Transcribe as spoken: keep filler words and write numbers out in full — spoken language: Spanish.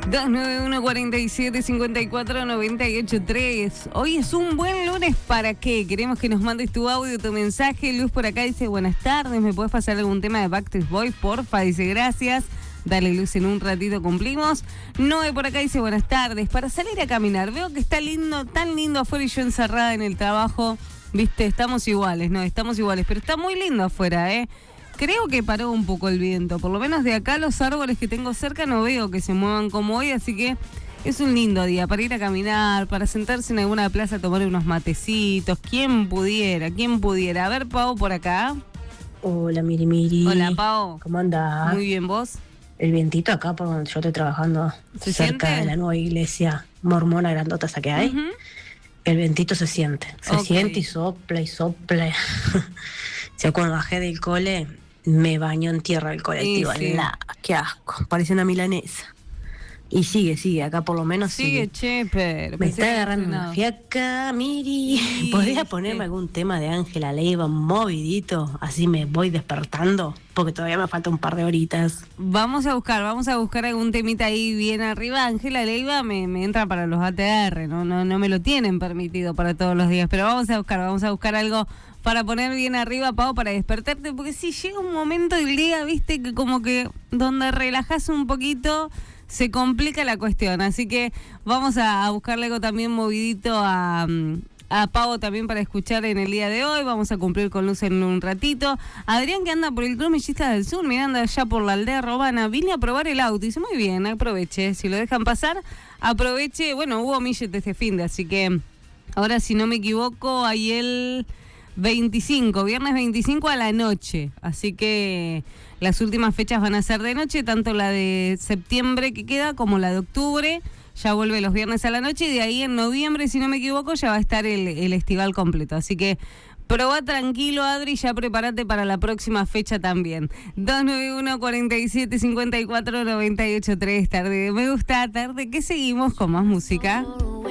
dos nueve uno, cuatro siete, cinco cuatro, nueve ocho tres. Hoy es un buen lunes, ¿para qué? Queremos que nos mandes tu audio, tu mensaje. Luz por acá dice, buenas tardes, ¿me puedes pasar algún tema de Backstreet Boys? Porfa, dice, gracias. Dale, Luz, en un ratito cumplimos. Noé por acá dice, buenas tardes, para salir a caminar. Veo que está lindo, tan lindo afuera y yo encerrada en el trabajo. Viste, estamos iguales, no, estamos iguales, pero está muy lindo afuera, ¿eh? Creo que paró un poco el viento, por lo menos de acá los árboles que tengo cerca no veo que se muevan como hoy, así que es un lindo día para ir a caminar, para sentarse en alguna plaza a tomar unos matecitos, quién pudiera, quién pudiera. A ver, Pau, por acá. Hola, Miri Miri. Hola, Pau. ¿Cómo andás? Muy bien, ¿vos? El vientito acá por donde yo estoy trabajando, ¿Se cerca siente? de la nueva iglesia mormona grandota esa que hay. Uh-huh. El vientito se siente, se Ok. siente y sopla y sopla. Yo cuando bajé del cole, me bañó en tierra el colectivo. Sí, sí. La, qué asco, parece una milanesa. Y sigue, sigue, acá por lo menos Sigue, sigue. che, pero... Me pensé está que agarrando había una frenado. fiaca, Miri. Sí, ¿Podrías sí. ponerme algún tema de Ángela Leiva movidito? Así me voy despertando, porque todavía me falta un par de horitas. Vamos a buscar, vamos a buscar algún temita ahí bien arriba. Ángela Leiva me, me entra para los A T R, ¿no? No, no me lo tienen permitido para todos los días, pero vamos a buscar, vamos a buscar algo para poner bien arriba, Pau, para despertarte, porque si llega un momento del día, viste, que como que donde relajás un poquito se complica la cuestión, así que vamos a, a buscarle algo también movidito a... a Pau también para escuchar en el día de hoy. Vamos a cumplir con Luz en un ratito. Adrián, que anda por el Club Mellistas del Sur, mirando allá por la aldea Robana, vine a probar el auto. Dice, muy bien, aproveche. Si lo dejan pasar, aproveche. Bueno, hubo millet este fin de, así que ahora, si no me equivoco, hay el veinticinco, viernes veinticinco a la noche. Así que las últimas fechas van a ser de noche, tanto la de septiembre que queda como la de octubre. Ya vuelve los viernes a la noche y de ahí en noviembre, si no me equivoco, ya va a estar el, el estival completo. Así que probá tranquilo, Adri, ya prepárate para la próxima fecha también. dos nueve uno, cuatro siete, cinco cuatro, nueve ocho tres, tarde. Me gusta, tarde, que seguimos con más música.